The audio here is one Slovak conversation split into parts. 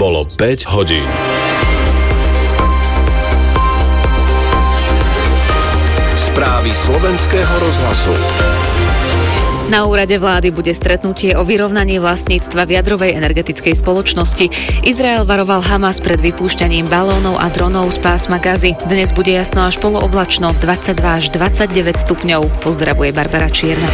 Bolo 5 hodín. Správy slovenského rozhlasu. Na úrade vlády bude stretnutie o vyrovnaní vlastníctva v jadrovej energetickej spoločnosti. Izrael varoval Hamas pred vypúšťaním balónov a dronov z pásma Gazy. Dnes bude jasno až polooblačno, 22 až 29 stupňov. Pozdravuje Barbara Čierna.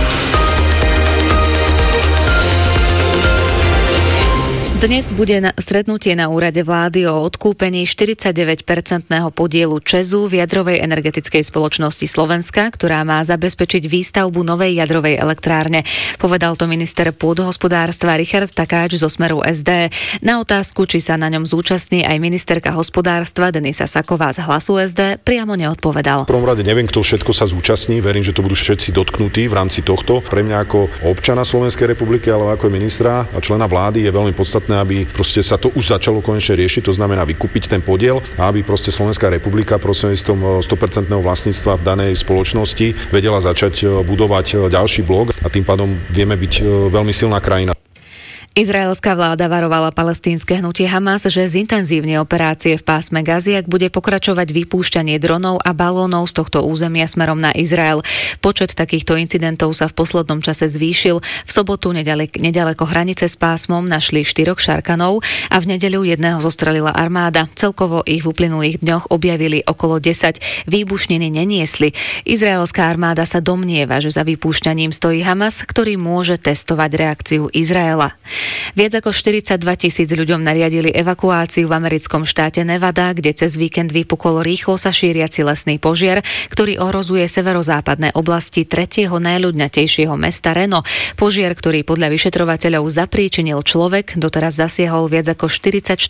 Dnes bude stretnutie na úrade vlády o odkúpení 49% podielu ČEZu v jadrovej energetickej spoločnosti Slovenska, ktorá má zabezpečiť výstavbu novej jadrovej elektrárne. Povedal to minister pôdohospodárstva Richard Takáč zo Smeru SD. Na otázku, či sa na ňom zúčastní aj ministerka hospodárstva Denisa Saková z Hlasu SD, priamo neodpovedal. V prvom rade neviem, kto všetko sa zúčastní, verím, že to budú všetci dotknutí v rámci tohto. Pre mňa ako občana Slovenskej republiky, ale ako ministra a člena vlády je veľmi podstatné, aby proste sa to už začalo konečne riešiť, to znamená vykúpiť ten podiel a aby proste Slovenská republika prostredníctvom 100% vlastníctva v danej spoločnosti vedela začať budovať ďalší blok a tým pádom vieme byť veľmi silná krajina. Izraelská vláda varovala palestínske hnutie Hamas, že zintenzívne operácie v pásme Gazy, ak bude pokračovať vypúšťanie dronov a balónov z tohto územia smerom na Izrael. Počet takýchto incidentov sa v poslednom čase zvýšil. V sobotu nedaleko hranice s pásmom našli 4 šarkanov a v nedeľu jedného zostrelila armáda. Celkovo ich v uplynulých dňoch objavili okolo 10. Výbušniny neniesli. Izraelská armáda sa domnieva, že za vypúšťaním stojí Hamas, ktorý môže testovať reakciu Izraela. Viac ako 42 000 ľuďom nariadili evakuáciu v americkom štáte Nevada, kde cez víkend vypukol rýchlo sa šíriaci lesný požiar, ktorý ohrozuje severozápadné oblasti tretieho najľudnatejšieho mesta Reno. Požiar, ktorý podľa vyšetrovateľov zapríčinil človek, doteraz zasiahol viac ako 60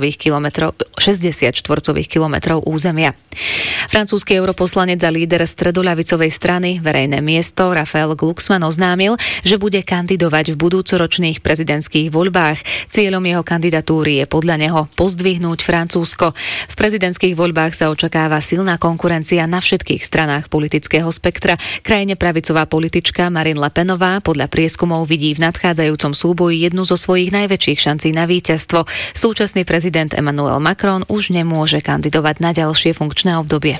štvorcových kilometrov územia. Francúzsky europoslanec a líder stredoľavicovej strany Verejné miesto Raphael Glucksmann oznámil, že bude kandidovať v budúcoročných prezidentských voľbách. Cieľom jeho kandidatúry je podľa neho pozdvihnúť Francúzsko. V prezidentských voľbách sa očakáva silná konkurencia na všetkých stranách politického spektra. Krajne pravicová politička Marine Le Penová podľa prieskumov vidí v nadchádzajúcom súboji jednu zo svojich najväčších šancí na víťazstvo. Súčasný prezident Emmanuel Macron už nemôže kandidovať na ďalšie funkčné obdobie.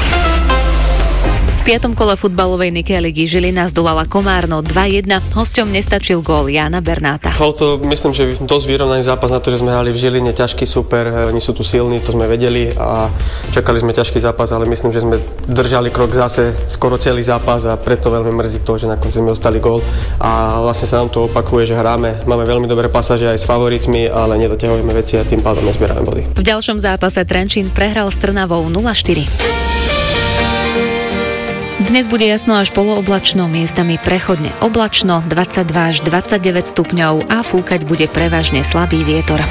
V 5. kole futbalovej Nike ligy Žilina zdolala Komárno 2-1. Hosťom nestačil gól Jána Bernáta. Bol to, myslím, že dosť vyrovnaný zápas na to, že sme hrali v Žiline, ťažký super, oni sú tu silní, to sme vedeli a čakali sme ťažký zápas, ale myslím, že sme držali krok zase skoro celý zápas a preto veľmi mrzí to, že na konci sme dostali gól a vlastne sa nám to opakuje, že máme veľmi dobré pasáže aj s favoritmi, ale nedoťahujeme veci a tým pádom nezbierame body. V ďalšom zápase Trenčín prehral s Trnavou 0-4. Dnes bude jasno až polooblačno, miestami prechodne oblačno, 22 až 29 stupňov a fúkať bude prevažne slabý vietor.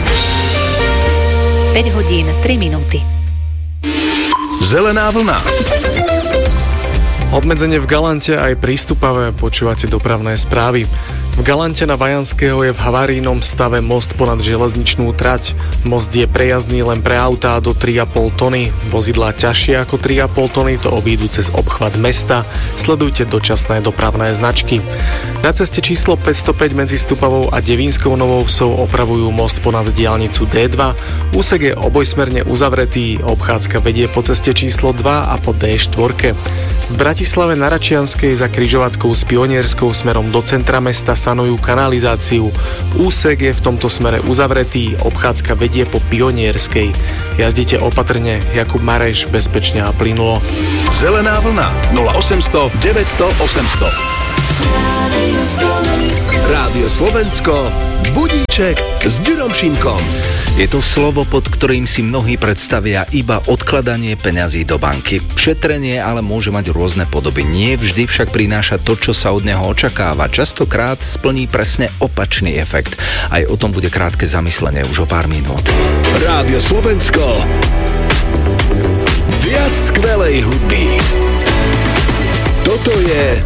5 hodín, 3 minúty. Zelená vlna. Obmedzenie v Galante aj prístupavé, počúvate dopravné správy. V Galante na Vajanského je v havárijnom stave most ponad železničnú trať. Most je prejazdný len pre autá do 3,5 tony. Vozidlá ťažšie ako 3,5 tony to obídu cez obchvat mesta. Sledujte dočasné dopravné značky. Na ceste číslo 505 medzi Stupavou a Devínskou Novou Vsou opravujú most ponad diaľnicu D2. Úsek je obojsmerne uzavretý, obchádzka vedie po ceste číslo 2 a po D4. V Bratislave na Račianskej za križovatkou s Pionierskou smerom do centra mesta sanujú kanalizáciu. Úsek je v tomto smere uzavretý, obchádzka vedie po Pionierskej. Jazdite opatrne, Jakub Mareš, bezpečne a plynulo. Zelená vlna 0800 900 800. Rádio Slovensko, budíček s Ďurom Šimkom. Je to slovo, pod ktorým si mnohí predstavia iba odkladanie peňazí do banky. Šetrenie ale môže mať rôzne podoby. Nie vždy však prináša to, čo sa od neho očakáva. Častokrát splní presne opačný efekt. Aj o tom bude krátke zamyslenie už o pár minút. Rádio Slovensko. Viac skvelej hudby. Toto je